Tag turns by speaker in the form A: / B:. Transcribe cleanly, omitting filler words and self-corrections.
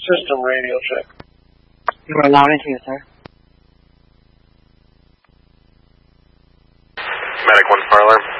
A: System radio check.
B: You are loud and clear, sir.
C: Medic 1 fire alarm.